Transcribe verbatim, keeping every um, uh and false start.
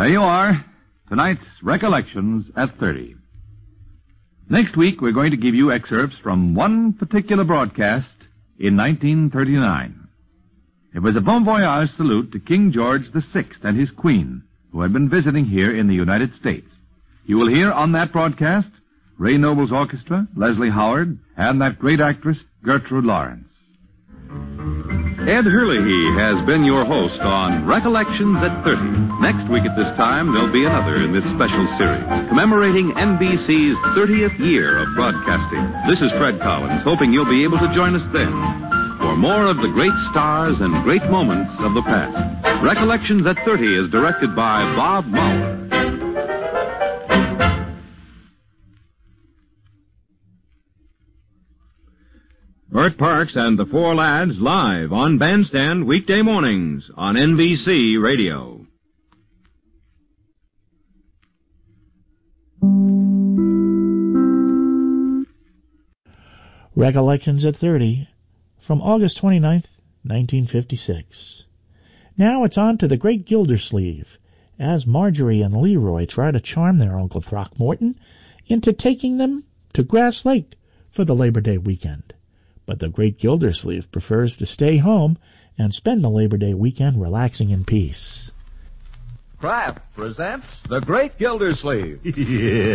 There you are. Tonight's Recollections at thirty. Next week, we're going to give you excerpts from one particular broadcast in nineteen thirty-nine. It was a bon voyage salute to King George the Sixth and his Queen, who had been visiting here in the United States. You will hear on that broadcast Ray Noble's orchestra, Leslie Howard, and that great actress, Gertrude Lawrence. Ed Hurley has been your host on Recollections at thirty. Next week at this time, there'll be another in this special series, commemorating N B C's thirtieth year of broadcasting. This is Fred Collins, hoping you'll be able to join us then for more of the great stars and great moments of the past. Recollections at thirty is directed by Bob Muller. Burt Parks and the Four Lads live on Bandstand weekday mornings on N B C Radio. Recollections at thirty from August twenty-ninth, nineteen fifty-six. Now it's on to the Great Gildersleeve, as Marjorie and Leroy try to charm their Uncle Throckmorton into taking them to Grass Lake for the Labor Day weekend. But the Great Gildersleeve prefers to stay home and spend the Labor Day weekend relaxing in peace. Kraft presents The Great Gildersleeve. Yeah.